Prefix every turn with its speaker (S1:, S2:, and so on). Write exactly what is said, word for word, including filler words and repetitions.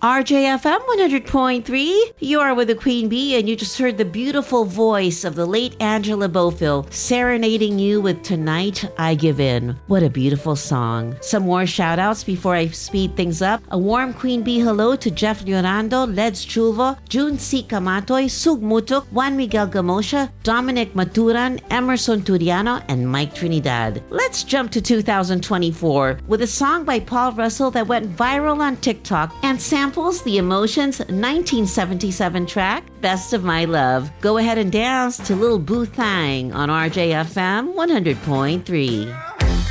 S1: R J F M one hundred point three. You are with the Queen Bee, and you just heard the beautiful voice of the late Angela Bofill serenading you with Tonight I Give In. What a beautiful song. Some more shout outs before I speed things up. A warm Queen Bee hello to Jeff Llorando, Leds Chulvo, June C. Camatoy, Sug Mutuk, Juan Miguel Gamosha, Dominic Maturan, Emerson Turiano, and Mike Trinidad. Let's jump to two thousand twenty-four with a song by Paul Russell that went viral on TikTok and samples The Emotions nineteen seventy-seven track, Best of My Love. Go ahead and dance to Lil Boo Thang on R J F M one hundred point three.